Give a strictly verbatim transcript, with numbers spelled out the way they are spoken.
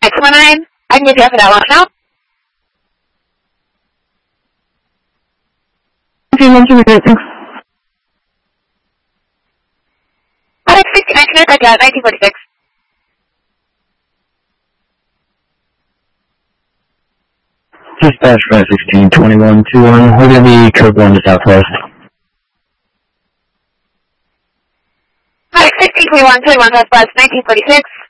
X one nine, I can get you up for that one now. Okay, one, two, three, thanks. Alex sixty-nine, can I got nineteen forty-six. Dispatch five sixteen twenty-one two one, we're going to be curve one to southwest. Alex sixteen, twenty-one, twenty-one, southwest, nineteen forty-six.